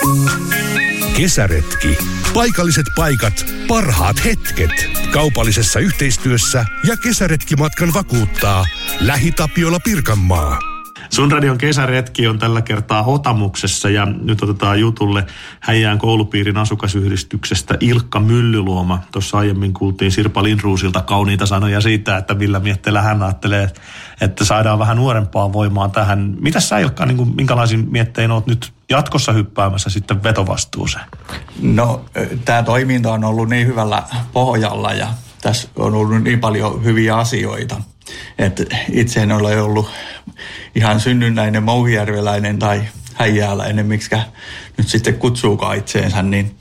Kesäretki. Paikalliset paikat, parhaat hetket. Kaupallisessa yhteistyössä ja kesäretkimatkan vakuuttaa LähiTapiola Pirkanmaa. Sun radion kesäretki on tällä kertaa Otamuksessa ja nyt otetaan jutulle Häijään koulupiirin asukasyhdistyksestä Ilkka Myllyluoma. Tuossa aiemmin kuultiin Sirpa Lindruusilta kauniita sanoja siitä, että millä mietteellä hän ajattelee, että saadaan vähän nuorempaa voimaa tähän. Mitäs sä Ilkka, minkälaisin miettein oot nyt jatkossa hyppäämässä sitten vetovastuuseen? No, tämä toiminta on ollut niin hyvällä pohjalla ja tässä on ollut niin paljon hyviä asioita, että itse en ole ollut ihan synnynnäinen mouhijärveläinen tai häijääläinen, miksikä nyt sitten kutsuukaan itseensä, niin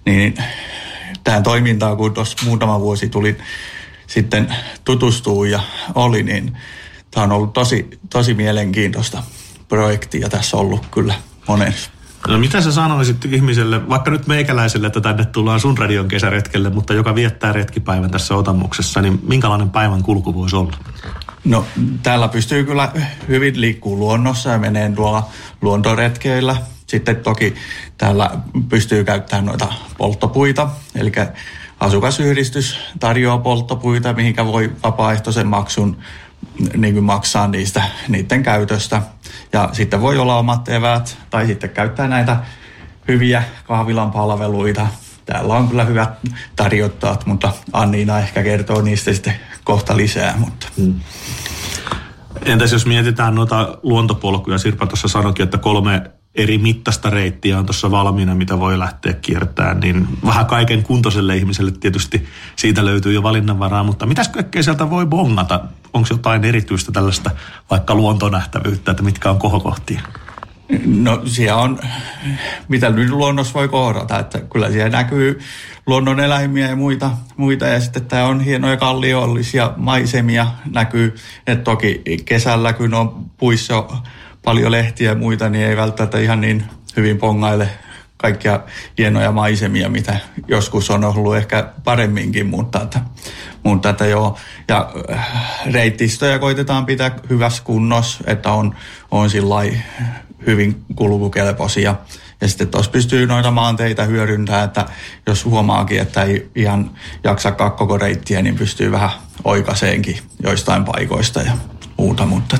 tähän toimintaan, kun tuossa muutama vuosi tuli sitten tutustua ja oli, niin tämä on ollut tosi mielenkiintoista projektia tässä ollut kyllä monessa. No mitä sä sanoisit ihmiselle, vaikka nyt meikäläiselle, että tänne tullaan sun radion kesäretkelle, mutta joka viettää retkipäivän tässä Otamuksessa, niin minkälainen päivän kulku voisi olla? No täällä pystyy kyllä hyvin liikkuu luonnossa ja menee tuolla luontoretkeillä. Sitten toki täällä pystyy käyttämään noita polttopuita, eli asukasyhdistys tarjoaa polttopuita, mihinkä voi vapaaehtoisen maksun niin kuin maksaa niiden käytöstä. Ja sitten voi olla omat eväät tai sitten käyttää näitä hyviä kahvilan palveluita. Täällä on kyllä hyvät tarjottajat, mutta Anniina ehkä kertoo niistä sitten kohta lisää. Mutta. Entäs jos mietitään noita luontopolkuja, Sirpa tuossa sanoikin, että 3 eri mittaista reittiä on tuossa valmiina, mitä voi lähteä kiertämään, niin vähän kaiken kuntoiselle ihmiselle tietysti siitä löytyy jo valinnanvaraa, mutta mitäs kaikkea sieltä voi bongata? Onko jotain erityistä tällaista vaikka luontonähtävyyttä, että mitkä on kohokohtia? No siellä on, mitä nyt luonnossa voi kohdata, että kyllä siellä näkyy luonnoneläimiä ja muita ja sitten tämä on hienoja kalliollisia maisemia näkyy, että toki kesällä kun on puissa paljon lehtiä ja muita, niin ei välttämättä ihan niin hyvin pongaile kaikkia hienoja maisemia, mitä joskus on ollut ehkä paremminkin, mutta että joo. Ja reittistöjä koitetaan pitää hyvässä kunnossa, että on sillai hyvin kulkukelpoisia. Ja sitten tuossa pystyy noita maanteitä hyödyntämään, että jos huomaakin, että ei ihan jaksakaan koko reittiä, niin pystyy vähän oikaiseenkin joistain paikoista ja muuta, mutta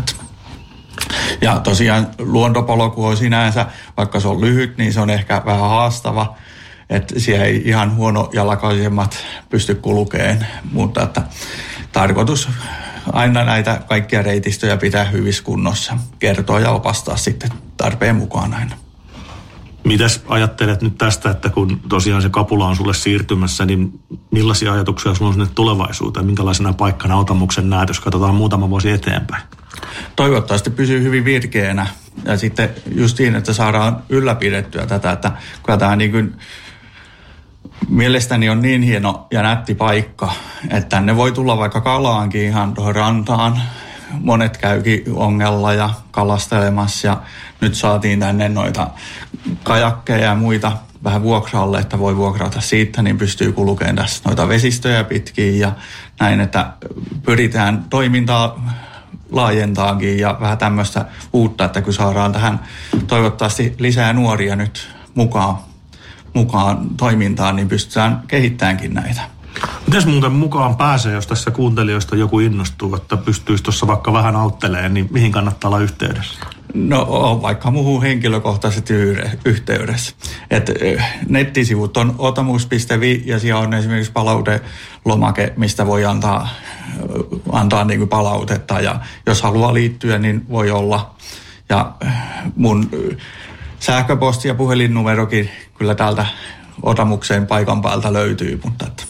ja tosiaan luontopolku on sinänsä, vaikka se on lyhyt, niin se on ehkä vähän haastava, että siellä ei ihan huonojalkaisemmat pysty kulkeen, mutta että tarkoitus aina näitä kaikkia reitistöjä pitää hyvissä kunnossa, kertoa ja opastaa sitten tarpeen mukaan aina. Mitäs ajattelet nyt tästä, että kun tosiaan se kapula on sulle siirtymässä, niin millaisia ajatuksia sulla on sinne tulevaisuuteen? Minkälaisena paikkana Otamuksen näet, jos katsotaan muutama vuosi eteenpäin? Toivottavasti pysyy hyvin virkeänä ja sitten just niin, että saadaan ylläpidettyä tätä, että kyllä tämä niin kuin mielestäni on niin hieno ja nätti paikka, että tänne voi tulla vaikka kalaankin ihan tuohon rantaan. Monet käykin ongella ja kalastelemassa ja nyt saatiin tänne noita kajakkeja ja muita vähän vuokralle, että voi vuokrata siitä, niin pystyy kulkemaan tässä noita vesistöjä pitkin ja näin, että pyritään toimintaa laajentaakin ja vähän tämmöistä uutta, että kun saadaan tähän toivottavasti lisää nuoria nyt mukaan toimintaan, niin pystytään kehittämäänkin näitä. Mites muuten mukaan pääsee, jos tässä kuuntelijoista joku innostuu, että pystyisi tuossa vaikka vähän auttelemaan, niin mihin kannattaa olla yhteydessä? No vaikka muuhun henkilökohtaisesti yhteydessä. Et nettisivut on otamus.fi ja siellä on esimerkiksi palautelomake, mistä voi antaa niin kuin palautetta ja jos haluaa liittyä, niin voi olla. Ja mun sähköposti ja puhelinnumerokin kyllä täältä Otamukseen paikan päältä löytyy, mutta